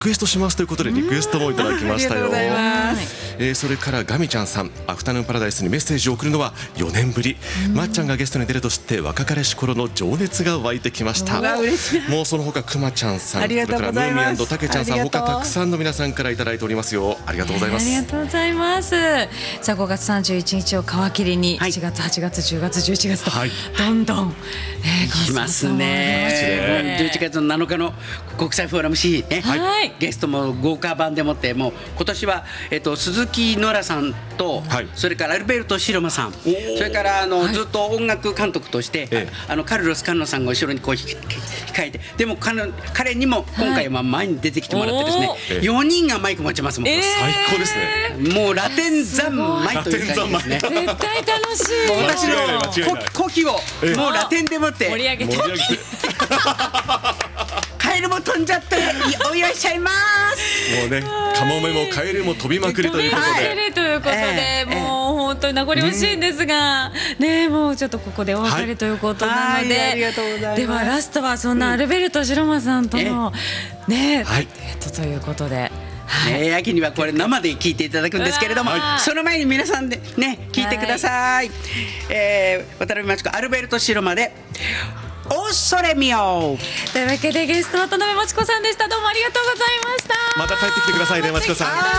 クエストしますということでリクエストもいただきましたよ。それからガミちゃんさん、アフタヌーンパラダイスにメッセージを送るのは4年ぶり。まっちゃんがゲストに出ると知って若かりし頃の情熱が湧いてきました。もうその他くまちゃんさん、それからムーミン&たけちゃんさん、他たくさんの皆さんからいただいておりますよ。ありがとうございます。 ありがとうございます。さあ5月31日を皮切りに7月8月10月11月とどんどんしますね。11月の7日の国際フォーラム C ね、ゲストも豪華版でもって、もう今年は鈴木ノラさんと、それからアルベルト・シロマさん、それからずっと音楽監督としてカルロス・カンノさんが後ろにこう控えて、でも彼にも今回は前に出てきてもらってですね、4人がマイク持ちますもん。 最高ですね。 もうラテン三昧という感じですね。 絶対楽しい。 私の古希をもうラテンでもって盛り上げて。 カエルも飛んじゃってお祝いしちゃいます。 もうね、カモメもカエルも飛びまくりということで、 もう本当に名残惜しいんですが、ね、もうちょっとここでお別れということなので、ではラストはそんなアルベルト・シロマさんとのね、ということで。 秋にはこれ生で聞いていただくんですけれども、その前に皆さんでね聞いてください。渡辺真知子、アルベルト・シロマでオッソレミオ。 というわけでゲスト渡辺真知子さんでした。どうもありがとうございました。 また帰ってきてくださいね、真知子さん。